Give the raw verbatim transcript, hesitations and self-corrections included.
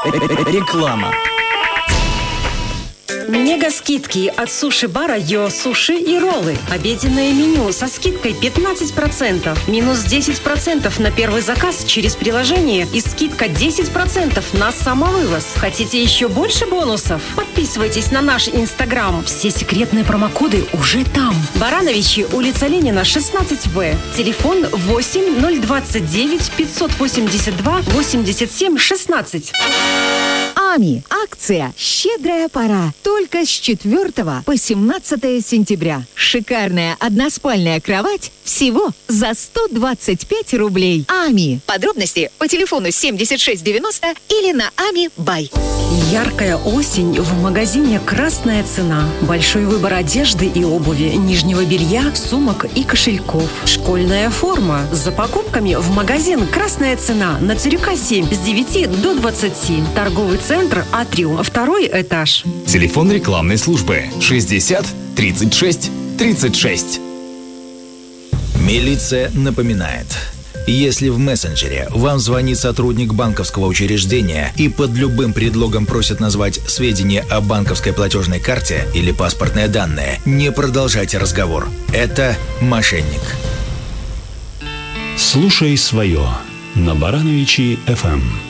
Реклама. Мега-скидки от суши-бара Йо Суши и роллы. Обеденное меню со скидкой пятнадцать процентов. Минус десять процентов на первый заказ через приложение и скидка десять процентов на самовывоз. Хотите еще больше бонусов? Подписывайтесь на наш Инстаграм. Все секретные промокоды уже там. Барановичи, улица Ленина, шестнадцать вэ. Телефон восемь ноль двадцать девять пятьсот восемьдесят два восемьдесят семь шестнадцать. АМИ. Акция «Щедрая пора». Только с четвёртого по семнадцатое сентября. Шикарная односпальная кровать всего за сто двадцать пять рублей. АМИ. Подробности по телефону семьдесят шесть девяносто или на ами бай. Яркая осень в магазине «Красная цена». Большой выбор одежды и обуви, нижнего белья, сумок и кошельков. Школьная форма. За покупками в магазин «Красная цена» на Цирюка семь с девяти до двадцати. Торговый центр «Атриум», второй этаж. Телефон рекламной службы шестьдесят тридцать шесть тридцать шесть. Милиция напоминает. Если в мессенджере вам звонит сотрудник банковского учреждения и под любым предлогом просит назвать сведения о банковской платежной карте или паспортные данные, не продолжайте разговор. Это мошенник. Слушай свое на Барановичи эф эм.